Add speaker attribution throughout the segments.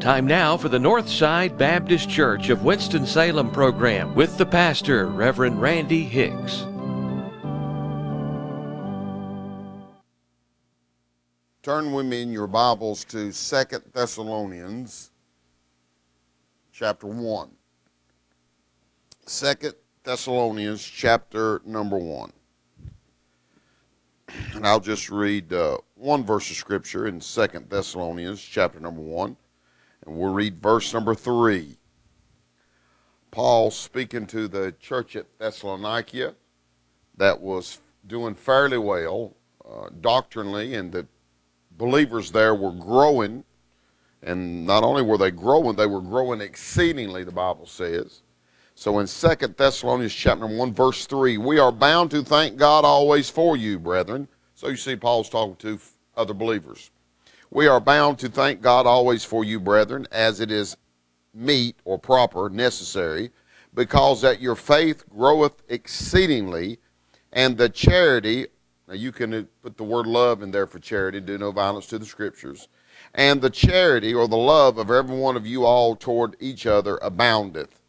Speaker 1: Time now for the Northside Baptist Church of Winston-Salem program with the pastor, Reverend Randy Hicks.
Speaker 2: Turn with me in your Bibles to 2 Thessalonians chapter 1. 2 Thessalonians chapter number 1. And I'll just read one verse of Scripture in 2 Thessalonians chapter number 1. And we'll read verse number 3. Paul speaking to the church at Thessalonica that was doing fairly well doctrinally, and the believers there were growing. And not only were they growing exceedingly, the Bible says. So in 2 Thessalonians chapter 1, verse 3, we are bound to thank God always for you, brethren. So you see Paul's talking to other believers. We are bound to thank God always for you, brethren, as it is meet or proper, necessary, because that your faith groweth exceedingly, and the charity, now you can put the word love in there for charity, do no violence to the Scriptures, and the charity or the love of every one of you all toward each other aboundeth.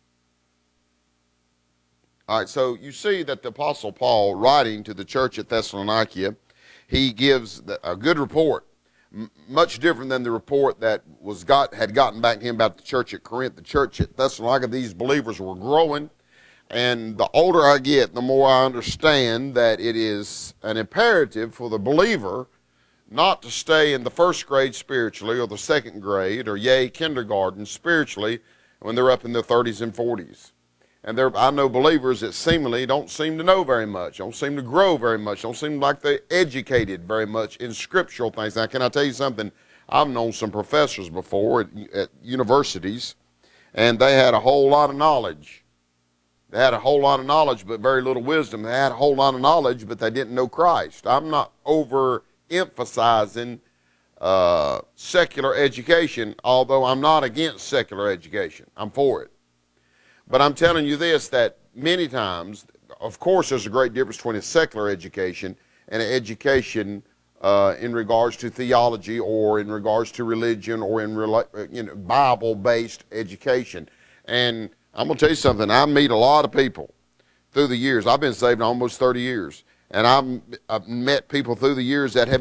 Speaker 2: All right, so you see that the Apostle Paul, writing to the church at Thessalonica, he gives a good report, much different than the report that had gotten back to him about the church at Corinth. The church at Thessalonica, these believers were growing, and the older I get, the more I understand that it is an imperative for the believer not to stay in the first grade spiritually, or the second grade, or kindergarten spiritually, when they're up in their 30s and 40s. And I know believers that seemingly don't seem to know very much, don't seem to grow very much, don't seem like they're educated very much in scriptural things. Now, can I tell you something? I've known some professors before at universities, and they had a whole lot of knowledge. They had a whole lot of knowledge, but very little wisdom. They had a whole lot of knowledge, but they didn't know Christ. I'm not overemphasizing secular education, although I'm not against secular education. I'm for it. But I'm telling you this, that many times, of course, there's a great difference between a secular education and an education in regards to theology, or in regards to religion, or in Bible-based education. And I'm going to tell you something. I meet a lot of people through the years. I've been saved almost 30 years. And I've met people through the years that have